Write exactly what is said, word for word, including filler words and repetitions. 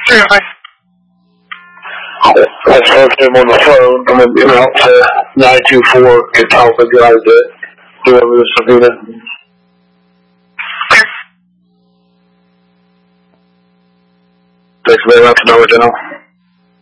Sure, fine. I spoke to him on the phone. I'm going to get out to nine two four, get all the guys that do over the subpoena. Thanks very much, no, General.